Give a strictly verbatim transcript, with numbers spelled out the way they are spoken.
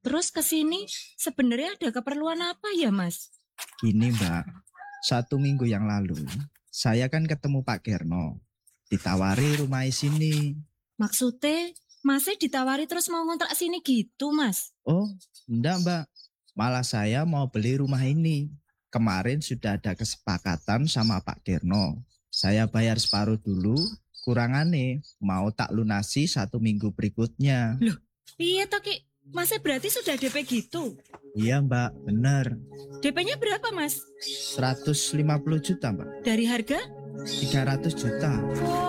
Terus ke sini sebenarnya ada keperluan apa ya, Mas? Gini Mbak, satu minggu yang lalu saya kan ketemu Pak Gerno, ditawari rumah di sini. Maksudnya Masnya ditawari terus mau ngontrak sini gitu, Mas? Oh, enggak Mbak, malah saya mau beli rumah ini. Kemarin sudah ada kesepakatan sama Pak Gerno. Saya bayar separuh dulu, kurangannya mau tak lunasi satu minggu berikutnya. Loh, iya toh Ki? Masnya berarti sudah D P gitu? Iya Mbak, bener. D P-nya berapa, Mas? seratus lima puluh juta Mbak, Dari harga? tiga ratus juta. Wow,